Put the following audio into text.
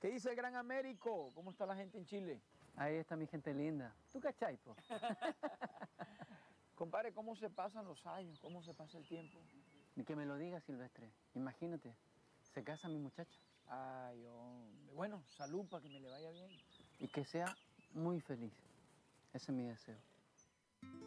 ¿Qué dice el Gran Américo? ¿Cómo está la gente en Chile? Ahí está mi gente linda. ¿Tú cachai, po? Compadre, ¿cómo se pasan los años? ¿Cómo se pasa el tiempo? Ni que me lo digas, Silvestre. Imagínate, se casa mi muchacha. Ay, hombre. Bueno, salud para que me le vaya bien. Y que sea muy feliz. Ese es mi deseo.